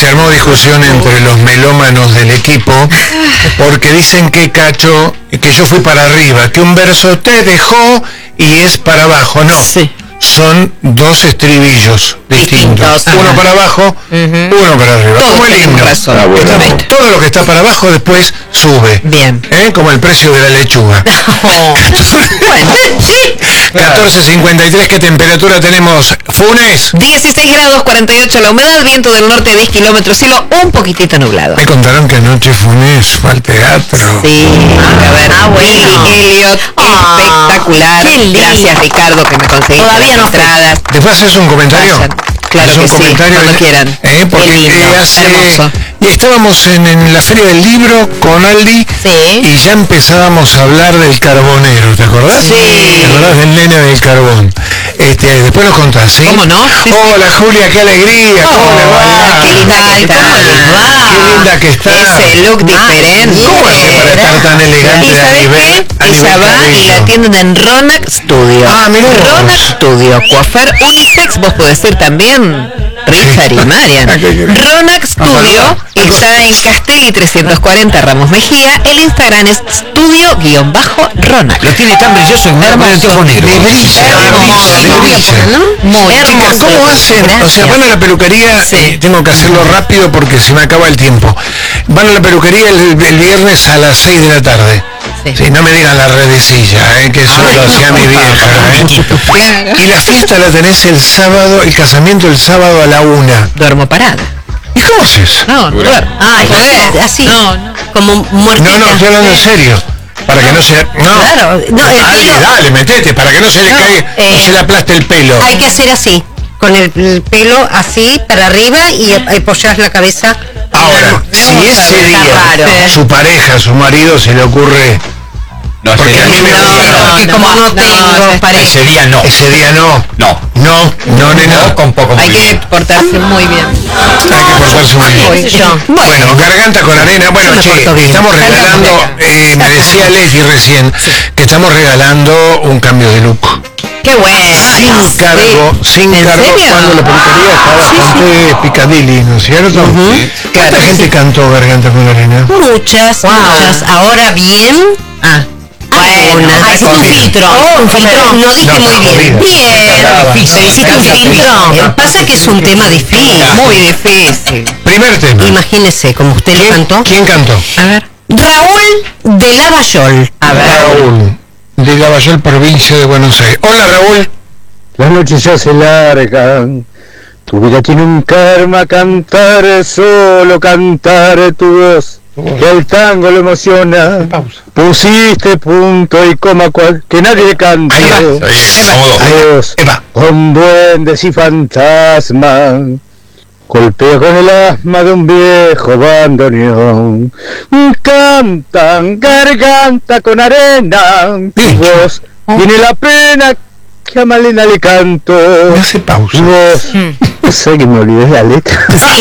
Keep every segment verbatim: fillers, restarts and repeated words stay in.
se armó discusión entre los melómanos del equipo porque dicen que Cacho, que yo fui para arriba, que un verso te dejó y es para abajo. No, sí. Son dos estribillos distintos. distintos. Uno para abajo, uh-huh. uno para arriba. Todo como el himno. Ah, bueno. Todo lo que está para abajo después sube. Bien. ¿Eh? Como el precio de la lechuga. Oh. catorce cincuenta y tres, ¿qué temperatura tenemos? Funes. dieciséis grados cuarenta y ocho la humedad, viento del norte diez kilómetros, cielo un poquitito nublado. Me contaron que anoche Funes fue al teatro. Sí, ah, a ver, ah, bueno. Elliot, ah, espectacular. Gracias, Ricardo, que me conseguiste Todavía las entradas. No ¿Después haces un comentario? Vayan. Claro que sí, cuando quieran. ¿Eh? Porque lindo, hace, hermoso. Y estábamos en, en la Feria del Libro con Aldi, sí. y ya empezábamos a hablar del carbonero, ¿te acordás? Sí. ¿Te acordás del nene del carbón? Este, después nos contás, ¿sí? ¿Cómo no? Sí, Hola sí. Julia, qué alegría, oh, ¿cómo le va? Qué linda que está. Qué linda que está. Ese look diferente. ¿Cómo hace para estar tan elegante? ¿Y sabes qué? Ella va y la atienden en Ronac Studio. Ah, mira. Ronac Studio, coafer unisex, vos podés ir también. Richard y Marian. Ronac Studio está en Castegui trescientos cuarenta Ramos Mejía. El Instagram es estudio-ronac. Lo tiene tan brilloso en un anteojos negros. Muy chicas, ¿cómo hacen? Gracias. O sea, van a la peluquería, sí. eh, tengo que hacerlo rápido porque se me acaba el tiempo. Van a la peluquería el, el viernes a las seis de la tarde. Sí. Sí, no me digan la redecilla, eh, que eso Ay, lo hacía no, mi vieja. Eh. Y la fiesta la tenés el sábado, el casamiento el sábado a la una. Duermo parada. ¿Y cómo haces? No, no duermo. Ah, no, así. No, no. Como muertita. No, no, estoy hablando en serio. Para no, que no se... No, claro. No, dale, pelo, dale, metete, para que no se le no, caiga, eh, no se le aplaste el pelo. Hay que hacer así, con el, el pelo así para arriba y apoyar la cabeza. Ahora, no, si ese día sí. su pareja, su marido se le ocurre... No, porque a mí me no, no, porque como no, no tengo no, pareja. Ese día no. Ese día no. No. No, no, no, no. Con poco Hay que portarse muy bien. Hay que portarse muy bien. Bueno, bueno, garganta con arena. Bueno, che, estamos regalando, eh, me decía Leti recién, sí. que estamos regalando un cambio de look. Qué bueno. Sin cargo, sí. sin cargo, serio? Cuando la peluquería está bastante sí, sí. Picadilly, ¿no es cierto? Uh-huh. Sí. ¿Cuánta claro, gente sí. cantó Garganta con arena? Muchas, wow. muchas. Ahora bien. Ah. Bueno, es un filtro, oh, un filtro, no dije no, muy bien. Bien, necesita un filtro. Pasa que es un tema difícil, muy difícil. Primer tema. Imagínese, como usted lo cantó. ¿Quién cantó? A ver. Raúl de Lavallol. A ver. Raúl de Lavallol, provincia de Buenos Aires. Hola, Raúl. Las noches ya se largan. Tu vida tiene un karma, cantar, solo cantar tu voz. Que el tango lo emociona. Pausa. Pusiste punto y coma cual que nadie canta. Adiós. Con duendes y fantasmas. Golpea con el asma de un viejo bandoneón. Cantan garganta con arena. Tu voz tiene la pena que a Malena le canto. Me hace pausa. Vos, no sé que me olvidé la letra.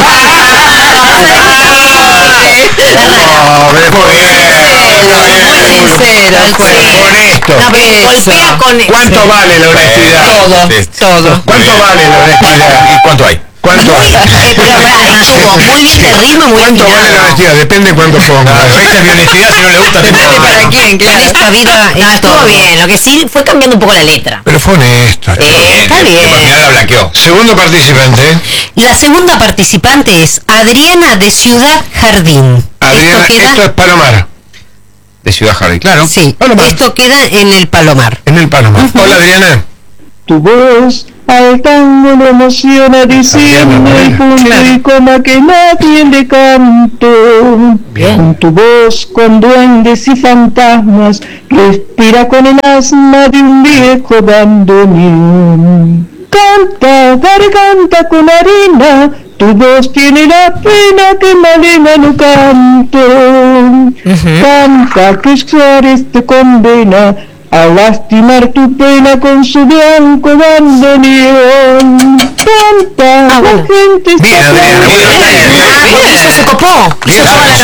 No, muy bien. Muy sincero. Honesto. Golpea con ¿Cuánto vale la honestidad? Todo, todo. ¿Cuánto vale la honestidad? ¿Y cuánto hay? ¿Cuánto hay? Muy bien de ritmo, muy ¿Cuánto vale la honestidad? Depende cuánto ponga. Esa es mi honestidad, si no le gusta. Depende para quién, claro. En esta vida no, estuvo bien. Lo que sí fue cambiando un poco la letra. Pero fue honesto. Eh, está bien. Al final la blanqueó. Segundo participante. La segunda participante es Adriana de Ciudad Jardín. Adriana, esto, queda... esto es Palomar. De Ciudad Jardín, claro. Sí, Palomar. Esto queda en el Palomar. En el Palomar. Uh-huh. Hola, Adriana. Tu voz al tango lo emociona diciendo el punto claro. y coma que nadie le canto. Bien. Con tu voz, con duendes y fantasmas, respira con el asma de un viejo bandoneón. Canta, garganta con arena, tu voz tiene la pena que Malena no canto. Uh-huh. Canta que Suárez te condena a lastimar tu pena con su blanco bandoneón. Canta, ah, bueno. La gente bien, está Adriana, bueno, eso se copó. Bien,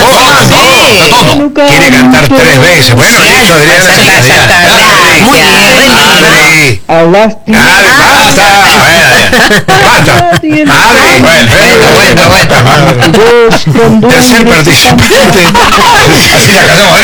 quiere cantar tres veces. Bueno, listo, Adriana. Muy bien. A lastimar. Basta. Basta. Adri. Bueno, Tercer participante. Así la cantamos,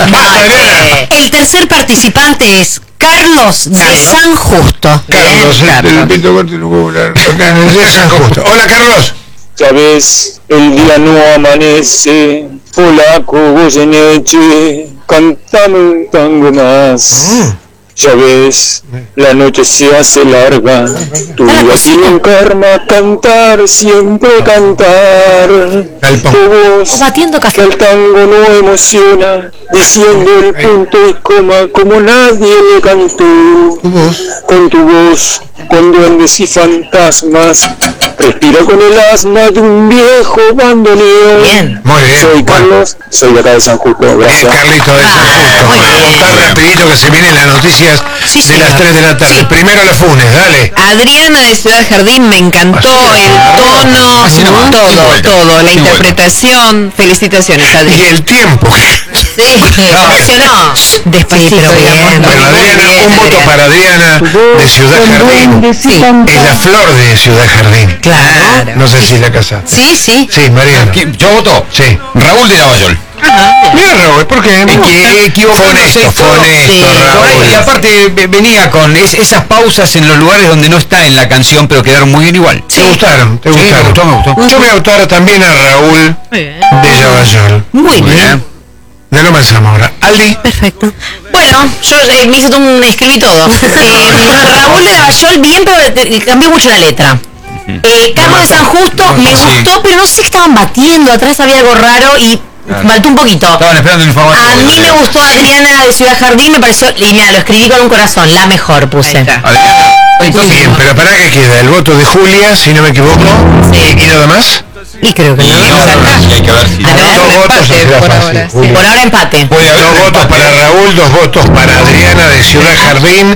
Adriana. El tercer participante es Carlos de San Justo. Carlos, Bien, el, Carlos. el Pinto Particular. De San Justo. Hola, Carlos. Ya ves, el día no amanece, polaco Goyeneche, cantame un tango más. Ya ves, la noche se hace larga, tu vida tiene un karma, cantar, siempre cantar. Calpón. Tu voz, Batiendo que café. al tango no emociona, diciendo el punto y coma como nadie le cantó. Tu voz. Con tu voz, con duendes y fantasmas, respira con el asma de un viejo bandoneón. Bien. Muy bien. Soy Carlos, soy de acá de San Justo, Bien, gracias. Carlito de San Justo. muy bien. Está rapidito que se vienen las noticias Sí, de señor. las tres de la tarde. Sí. Primero la Funes, dale. Adriana de Ciudad Jardín, me encantó Así el es. tono, Así nomás, sin todo, vuelta, todo, la sin interpretación. Felicitaciones, Y Adriana. el tiempo. Sí, emocionó. Despacito, pero bien. digamos. Bueno, Muy Adriana, bien, un voto Adriana. para Adriana de Ciudad Jardín. Sí, Es la flor de Ciudad Jardín. claro. No sé si la casa. Sí, sí. Sí, Mariana. ¿Quién? Yo voto. Sí. Raúl de Lavallol. Mira, Raúl, ¿por qué? Es que equivocándose Fue honesto, fue todo. honesto, Sí, Raúl. por ahí, y aparte ve- venía con es- esas pausas en los lugares donde no está en la canción, pero quedaron muy bien igual. ¿Te gustaron? ¿Te Sí, me gustaron? gustó, me gustó. Yo voy a votar también a Raúl de Lavallol. Muy bien. De Loma de Zamora. Aldi. Perfecto. Bueno, yo eh, me hice todo un, escribí todo. Eh, Raúl de Lavallol, bien, pero eh, cambió mucho la letra. Eh, Carlos de San Justo, me Sí. gustó, pero no sé qué estaban batiendo. Atrás había algo raro y faltó un poquito. Estaban esperando el informativo. A mí me gustó Adriana de Ciudad Jardín, me pareció, y mira, lo escribí con un corazón, la mejor puse. Ahí está. Adriana. Entonces, Bien, pero ¿para qué queda? El voto de Julia, si no me equivoco. Sí. ¿Y nada más? Y creo que y no. ahora sí hay que ver si A ver, Dos un votos empate será por fácil, ahora, sí. Julia. Por ahora empate. puede haber Dos un votos empate. para Raúl, dos votos para Adriana de Ciudad Jardín.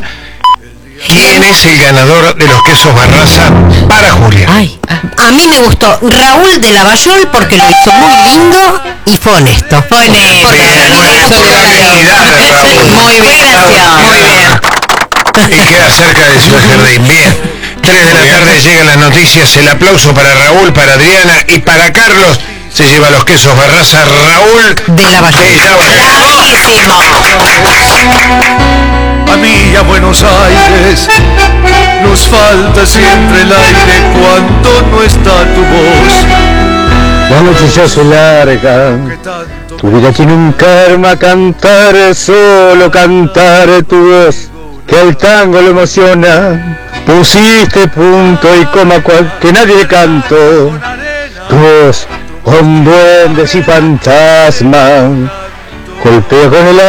¿Quién es el ganador de los quesos Barraza para Julia? Ay, a mí me gustó Raúl de Lavallol porque lo hizo muy lindo y fue honesto. Fue honesto. Bien, muy bien. Felicidades, Raúl. Muy bien, muy bien. Y queda cerca de Ciudad Jardín. Bien. tres de la tarde llegan las noticias. El aplauso para Raúl, para Adriana y para Carlos. Se lleva los quesos Barraza Raúl De Lavallol. de Lavallol. A mí y a Buenos Aires nos falta siempre el aire cuando no está tu voz. La noche se hace larga, Que tanto tu vida tiene un karma, cantar, solo cantar tu voz, que al tango lo emociona. Pusiste punto y coma cual que nadie le cantó. Tu voz con duendes y fantasmas, golpea con el